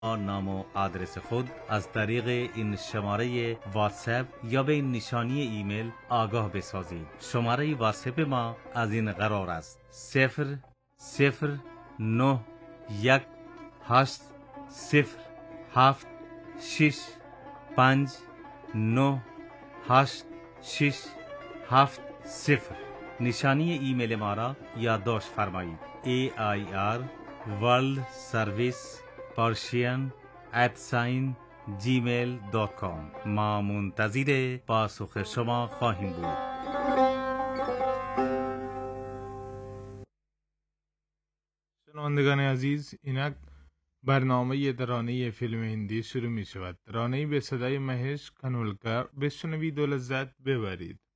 نام و آدرس خود از طریق این شماره واتساپ یا به این نشانی ایمیل آگاه بسازید. شماره واتساپ ما از این قرار است: 0091807598670. نشانی ایمیل ما را یادداشت فرمایید: air world service persian@gmail.com. ما منتظر پاسخ شما خواهیم بود. شنوندگان عزیز، اینک برنامه ترانه فیلم هندی شروع می شود. ترانه به صدای مهش کنولکر بشنوید و لذت ببرید.